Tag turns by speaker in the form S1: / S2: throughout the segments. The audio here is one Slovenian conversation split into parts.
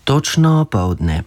S1: Točno opoldne.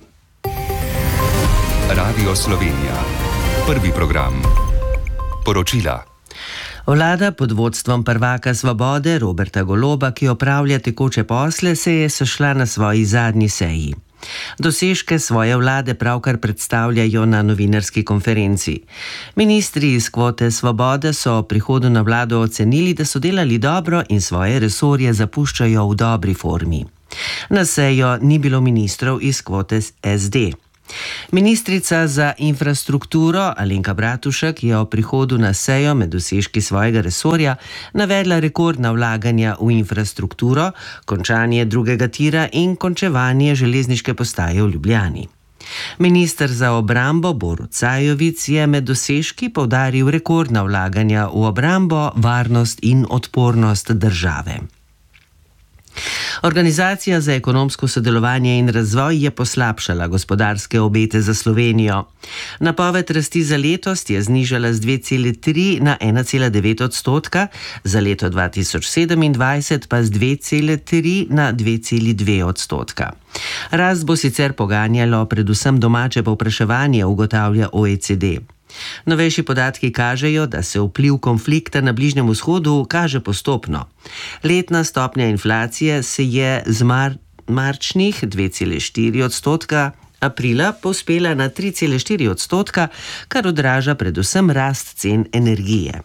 S2: Radio Slovenija. Prvi program. Poročila.
S1: Vlada pod vodstvom prvaka Svobode Roberta Goloba, ki opravlja tekoče posle, se je sešla na svoji zadnji seji. Dosežke svoje vlade pravkar predstavljajo na novinarski konferenci. Ministri iz kvote Svobode so o prihodu na vlado ocenili, da so delali dobro in svoje resorje zapuščajo v dobri formi. Na sejo ni bilo ministrov iz kvote SD. Ministrica za infrastrukturo Alenka Bratušek je o prihodu na sejo med dosežki svojega resorja navedla rekordna vlaganja v infrastrukturo, končanje drugega tira in končevanje železniške postaje v Ljubljani. Minister za obrambo Borut Sajovic je med dosežki poudaril rekordna vlaganja v obrambo, varnost in odpornost države. Organizacija za ekonomsko sodelovanje in razvoj je poslabšala gospodarske obete za Slovenijo. Napoved rasti za letos je znižala z 2,3 na 1,9 odstotka, za leto 2027 pa z 2,3 na 2,2 odstotka. Rast bo sicer poganjalo predvsem domače povpraševanje, ugotavlja OECD. Novejši podatki kažejo, da se vpliv konflikta na Bližnjem vzhodu kaže postopno. Letna stopnja inflacije se je z marčnih 2,4 odstotka aprila povzpela na 3,4 odstotka, kar odraža predvsem rast cen energije.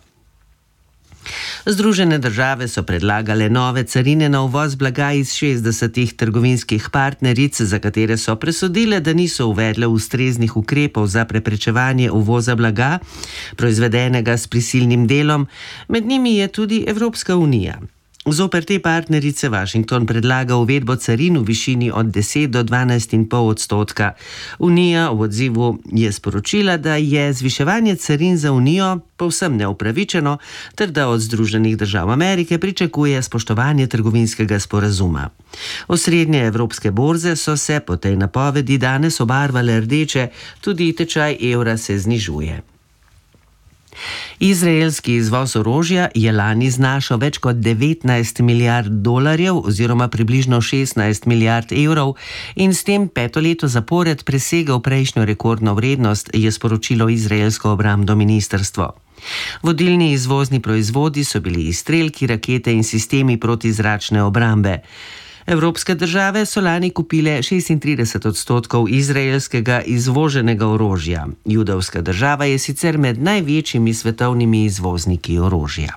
S1: Združene države so predlagale nove carine na uvoz blaga iz 60 trgovinskih partneric, za katere so presodile, da niso uvedle ustreznih ukrepov za preprečevanje uvoza blaga, proizvedenega s prisilnim delom. Med njimi je tudi Evropska unija. Zoper te partnerice Washington predlaga uvedbo carin v višini od 10 do 12,5 odstotka. Unija v odzivu je sporočila, da je zviševanje carin za Unijo povsem neupravičeno, ter da od Združenih držav Amerike pričakuje spoštovanje trgovinskega sporazuma. Osrednje evropske borze so se po tej napovedi danes obarvale rdeče, tudi tečaj evra se znižuje. Izraelski izvoz orožja je lani znašal več kot 19 milijard dolarjev oziroma približno 16 milijard evrov in s tem peto leto zapored presegel prejšnjo rekordno vrednost, je sporočilo izraelsko obrambno ministrstvo. Vodilni izvozni proizvodi so bili izstrelki, rakete in sistemi protizračne obrambe. Evropske države so lani kupile 36 odstotkov izraelskega izvoženega orožja. Judovska država je sicer med največjimi svetovnimi izvozniki orožja.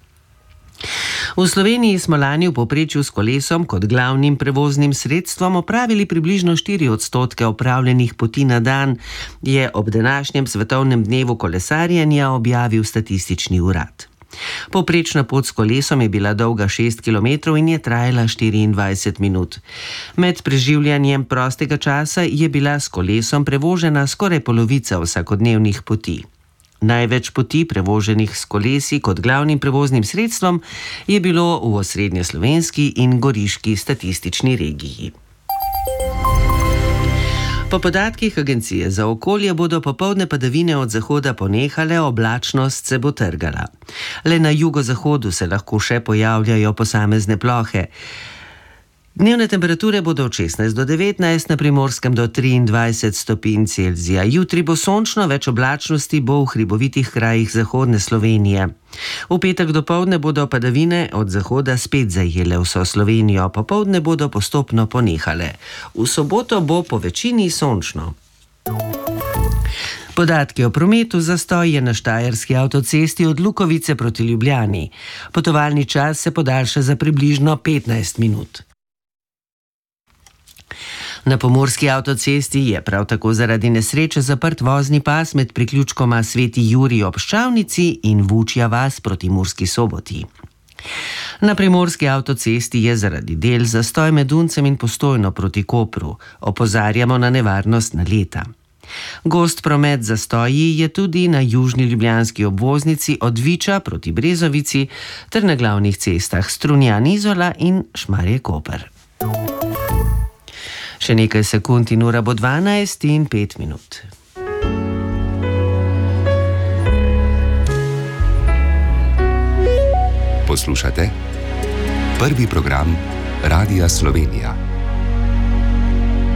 S1: V Sloveniji smo lani v povprečju s kolesom kot glavnim prevoznim sredstvom opravili približno 4 odstotke opravljenih poti na dan, je ob današnjem svetovnem dnevu kolesarjenja objavil statistični urad. Povprečna pot s kolesom je bila dolga 6 km in je trajala 24 minut. Med preživljanjem prostega časa je bila s kolesom prevožena skoraj polovica vsakodnevnih poti. Največ poti prevoženih s kolesi kot glavnim prevoznim sredstvom je bilo v osrednjeslovenski in goriški statistični regiji. Po podatkih Agencije za okolje bodo popoldne padavine od zahoda ponehale, oblačnost se bo trgala. Le na jugozahodu se lahko še pojavljajo posamezne plohe. Dnevne temperature bodo od 16 do 19, na Primorskem do 23 stopinj Celzija. Jutri bo sončno, več oblačnosti bo v hribovitih krajih zahodne Slovenije. V petek dopoldne bodo padavine od zahoda spet zajele vso Slovenijo, popoldne bodo postopno ponehale. V soboto bo po večini sončno. Podatki o prometu: zastoj je na štajerski avtocesti od Lukovice proti Ljubljani. Potovalni čas se podaljša za približno 15 minut. Na pomurski avtocesti je prav tako zaradi nesreče zaprt vozni pas med priključkoma Sveti Jurij ob Ščavnici in Vučja vas proti Murski Soboti. Na primorski avtocesti je zaradi del zastoj med Uncem in Postojno proti Kopru. Opozarjamo na nevarnost naleta. Gost promet zastoji je tudi na južni ljubljanski obvoznici od Viča proti Brezovici ter na glavnih cestah Strunjan-Izola in Šmarje-Koper. Še nekaj sekund in ura bo 12:05.
S2: Poslušate prvi program Radia Slovenija.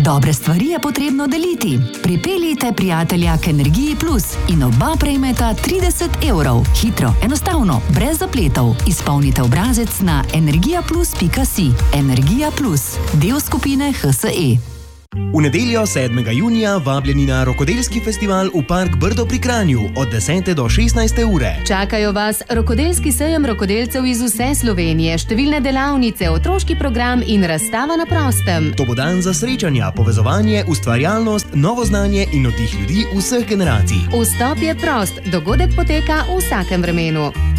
S3: Dobre stvari je potrebno deliti. Pripeljite prijatelja k Energiji Plus in oba prejmeta 30 €. Hitro, enostavno, brez zapletov. Izpolnite obrazec na energijaplus.si. Energija Plus, del skupine HSE.
S4: V nedeljo 7. junija vabljeni na rokodelski festival v Park Brdo pri Kranju od 10. do 16. ure.
S5: Čakajo vas rokodelski sejem rokodelcev iz vse Slovenije, številne delavnice, otroški program in razstava na prostem.
S4: To bo dan za srečanja, povezovanje, ustvarjalnost, novo znanje in oddih ljudi vseh generacij.
S5: Vstop je prost, dogodek poteka v vsakem vremenu.